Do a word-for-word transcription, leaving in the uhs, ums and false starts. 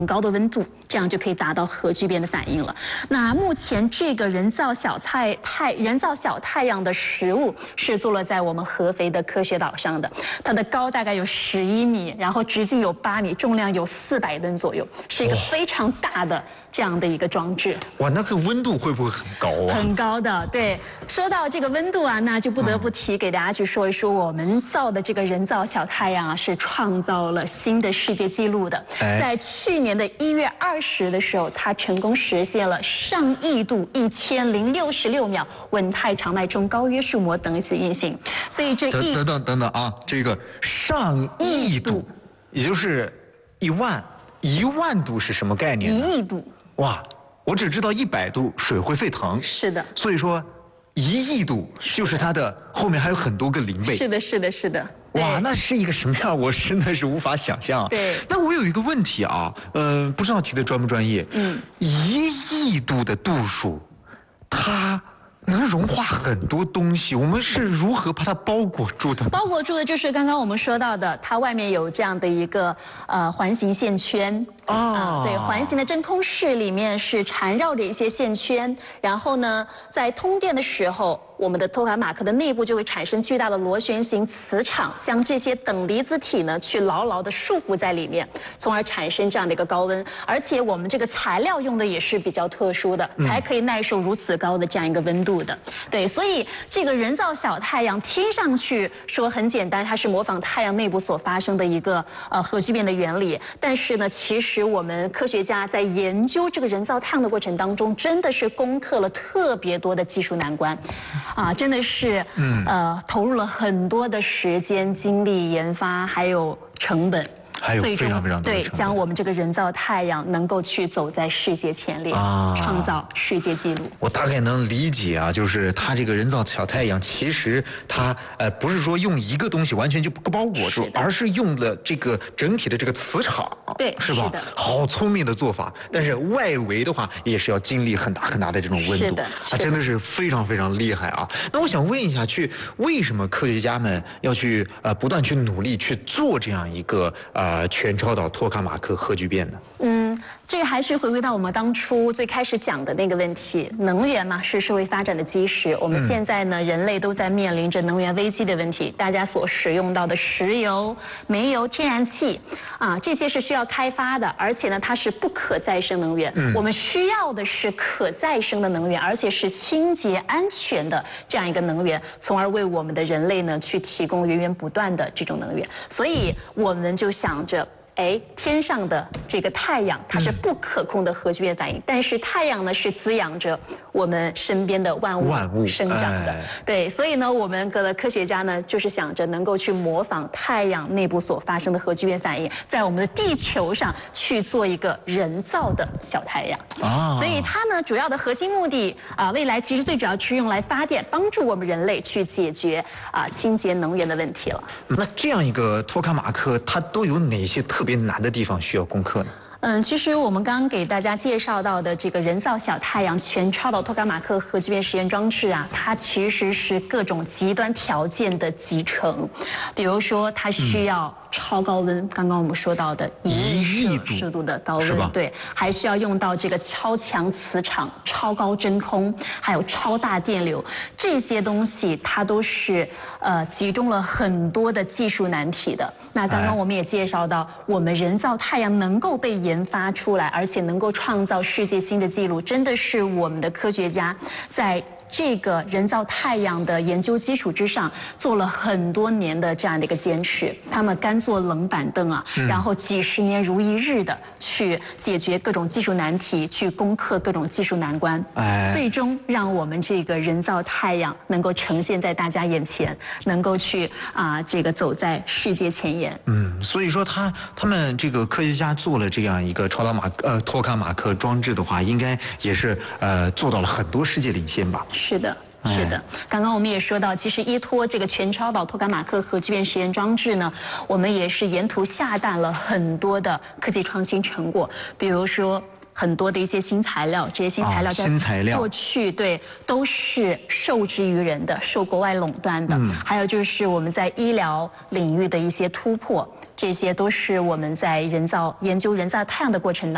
很高的温度，这样就可以达到核聚变的反应了。那目前这个人造小太太人造小太阳的食物是坐落在我们合肥的科学岛上的，它的高大概有十一米，然后直径有八米，重量有四百吨左右，是一个非常大的这样的一个装置。 哇，那个温度会不会很高啊？ 很高的，对。说到这个温度啊，那就不得不提给大家去说一说，我们造的这个人造小太阳啊，是创造了新的世界纪录的。在去年的一月二十的时候，它成功实现了上亿度一千零六十六秒稳态长脉冲高约束膜等一次运行。所以这一等等等等啊，这个上亿度，也就是一万一万度是什么概念呢？ 一亿度。 哇，我只知道一百度水会沸腾。 是的。 所以说，一亿度就是它的后面还有很多个零倍。 是的，是的，是的。 哇，那是一个什么样？我真的是无法想象。 对。 那我有一个问题啊，呃，不知道提的专不专业。嗯。一亿度的度数，它能融化很多东西，我们是如何把它包裹住的？ 包裹住的就是刚刚我们说到的，它外面有这样的一个呃环形线圈。啊、哦，对，环形的真空室里面是缠绕着一些线圈，然后呢，在通电的时候，我们的托卡马克的内部就会产生巨大的螺旋形磁场，将这些等离子体呢去牢牢的束缚在里面，从而产生这样的一个高温。而且我们这个材料用的也是比较特殊的，才可以耐受如此高的这样一个温度的。对，所以这个人造小太阳听上去说很简单，它是模仿太阳内部所发生的一个呃核聚变的原理，但是呢，其实我们科学家在研究这个人造太阳的过程当中，真的是攻克了特别多的技术难关，啊，真的是呃投入了很多的时间、精力、研发还有成本。 还有非常非常对，将我们这个人造太阳能够去走在世界前列，啊、创造世界纪录。 我大概能理解啊，就是它这个人造小太阳，其实它呃不是说用一个东西完全就包裹住，而是用了这个整体的这个磁场， 对， 是吧？是好聪明的做法。但是外围的话，也是要经历很大很大的这种温度， 是的， 啊，真的是非常非常厉害啊。那我想问一下，去为什么科学家们要去呃不断去努力去做这样一个呃？呃，全超导托卡马克核聚变呢？ 嗯，这个还是回归到我们当初最开始讲的那个问题，能源嘛是社会发展的基石。我们现在呢，嗯、人类都在面临着能源危机的问题，大家所使用到的石油、煤油、天然气啊，这些是需要开发的，而且呢，它是不可再生能源。嗯、我们需要的是可再生的能源，而且是清洁、安全的这样一个能源，从而为我们的人类呢去提供源源不断的这种能源。所以我们就想着。哎，天上的这个太阳，它是不可控的核聚变反应，嗯、但是太阳呢是滋养着我们身边的万物万物生长的。哎、对，所以呢，我们的科学家呢就是想着能够去模仿太阳内部所发生的核聚变反应，在我们的地球上去做一个人造的小太阳。啊，所以它呢主要的核心目的啊、呃，未来其实最主要是用来发电，帮助我们人类去解决啊、呃、清洁能源的问题了。 那这样一个托卡马克，它都有哪些特别特别难的地方需要攻克呢？ 嗯，其实我们刚刚给大家介绍到的这个人造小太阳全超导托卡马克核聚变实验装置啊，它其实是各种极端条件的集成。比如说，它需要超高温，嗯、刚刚我们说到的一亿摄氏度的高温，对，还需要用到这个超强磁场、超高真空，还有超大电流，这些东西它都是呃集中了很多的技术难题的。那刚刚我们也介绍到，我们人造太阳能够被研发出来，而且能够创造世界新的纪录，真的是我们的科学家在这个人造太阳的研究基础之上，做了很多年的这样的一个坚持。他们干坐冷板凳啊，嗯、然后几十年如一日的去解决各种技术难题，去攻克各种技术难关，哎、最终让我们这个人造太阳能够呈现在大家眼前，能够去啊、呃、这个走在世界前沿。 嗯，所以说他他们这个科学家做了这样一个超导马呃托卡马克装置的话，应该也是呃做到了很多世界领先吧？ 是的，是的。刚刚我们也说到，其实依托这个全超导托卡马克核聚变实验装置呢，我们也是沿途下蛋了很多的科技创新成果，比如说很多的一些新材料，这些新材料在过去对都是受制于人的，受国外垄断的。嗯、还有就是我们在医疗领域的一些突破，这些都是我们在人造研究人造太阳的过程当中。